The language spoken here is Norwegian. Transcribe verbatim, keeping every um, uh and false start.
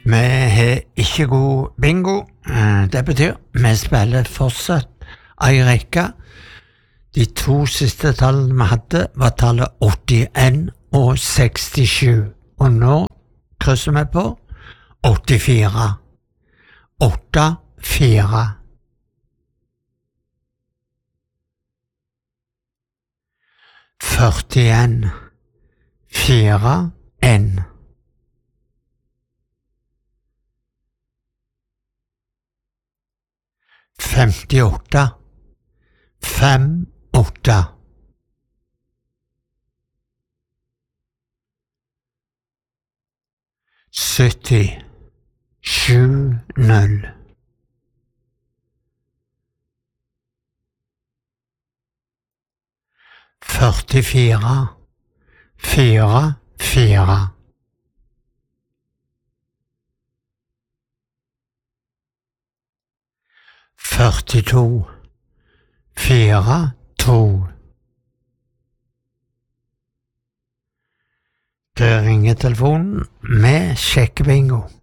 Vi har ikke god bingo. Det betyr vi spiller fortsatt ei rekke. De to siste tallene vi hadde var tallet åttien og sekstisju, og nå krysser vi på åttifire. åtte fire. førtien. fire en. femtiåtte. fem åtte. sytti. sju null. førtifire. fire fire. førtito. fire to. Det ringer telefonen med sjekkebingo.